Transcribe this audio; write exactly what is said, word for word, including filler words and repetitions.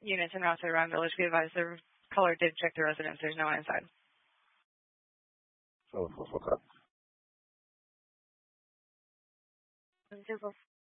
units and routed around village. Be advised the caller did check the residence. There's no one inside. So, so, so, so. Zero